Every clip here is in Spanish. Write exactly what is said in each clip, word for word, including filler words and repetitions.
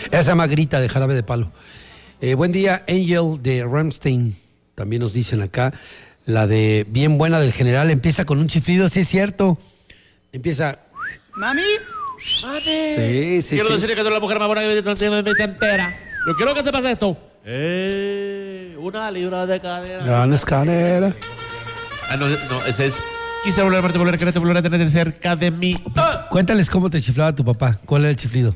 Esa se llama Grita, de Jarabe de Palo. Eh, buen día, Angel de Rammstein. También nos dicen acá. La de Bien Buena del General empieza con un chiflido, sí es cierto. Empieza... ¿Mami? ¡Mami! Sí, sí, Quiero sí. decirle que tú eres la mujer más buena que no tiene mi entera. Yo quiero que sepas esto. ¡Eh! Una libra de cadera. Gran escalera. Ah, no, no, ese es... Quise volver a verte, volver a quererte, volver a tener cerca de mí. ¡Ah! Cuéntales cómo te chiflaba tu papá. ¿Cuál era el chiflido?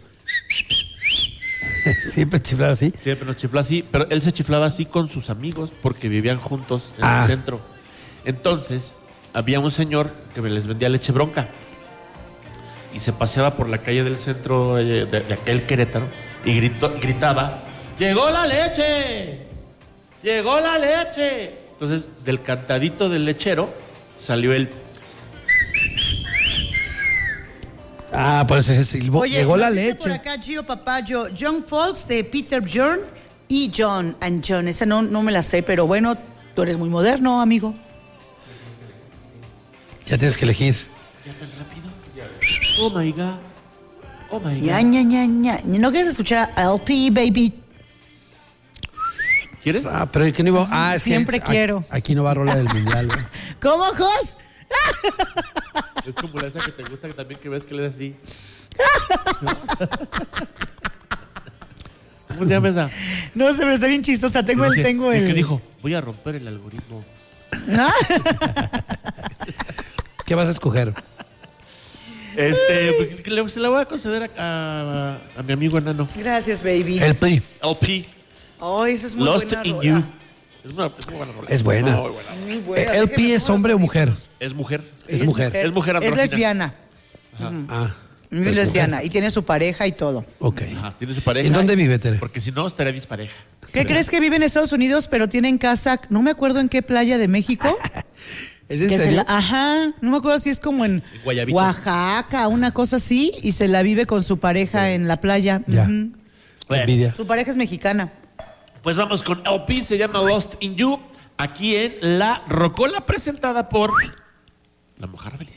Siempre chiflaba así. Siempre nos chiflaba así, pero él se chiflaba así con sus amigos porque vivían juntos en Ah. el centro. Entonces, había un señor que me les vendía leche bronca y se paseaba por la calle del centro de, de- de aquel Querétaro y gritó, gritaba: ¡llegó la leche! ¡Llegó la leche! Entonces, del cantadito del lechero salió el... Ah, por eso se silbó. Oye, Llegó la nos dice leche. por acá Gio Papayo, John Folks de Peter Bjorn y John and John. Esa no, no me la sé, pero bueno, tú eres muy moderno, amigo. Ya tienes que elegir. ¿Ya tan rápido? Oh my God. Oh my God. ña, ña, ña, ña. ¿No quieres escuchar a L P, baby? ¿Quieres? Ah, pero ¿qué no iba? Ah, es Siempre que quiero. Aquí, aquí no va a rola del mundial. ¿no? ¿Cómo, Jos? Es como la esa que te gusta que también que ves que le das así. ¿Cómo se llama esa? No sé, pero está bien chistosa. Tengo el, tengo El el. que dijo, voy a romper el algoritmo. ¿Ah? ¿Qué vas a escoger? Este, pues, le- se la voy a conceder a, a- a mi amigo enano. Gracias, baby. El P. L P. Oh, esa es muy Lost buena in rola. You. Es, una, es muy buena rola. Es buena. Muy buena. Muy buena. ¿El P Déjenme es pongo hombre o los mujer? Es mujer. Es mujer. Es mujer Es andrógina. lesbiana. Ah. Es es lesbiana. Y tiene su pareja y todo. Ok. Ajá, tiene su pareja. ¿En dónde vive, Tere? Porque si no, estaría dispareja. ¿Qué crees que vive en Estados Unidos, pero tienen casa? No me acuerdo en qué playa de México. ¿Es en Que se serio? la- ajá, no me acuerdo si es como en En Guayabitos. Oaxaca, una cosa así, y se la vive con su pareja en la playa. Ya. Ujú. Bueno, Envidia. Su pareja es mexicana. pues vamos con L P, se llama Lost in You, aquí en La Rocola, presentada por La Mujer Feliz.